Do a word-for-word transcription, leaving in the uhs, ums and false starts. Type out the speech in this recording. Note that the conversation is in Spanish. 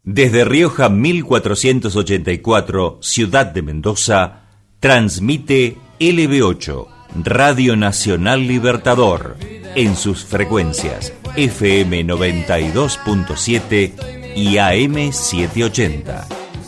Desde Rioja mil cuatrocientos ochenta y cuatro, Ciudad de Mendoza, transmite L B ocho, Radio Nacional Libertador, en sus frecuencias F M noventa y dos punto siete y A M setecientos ochenta.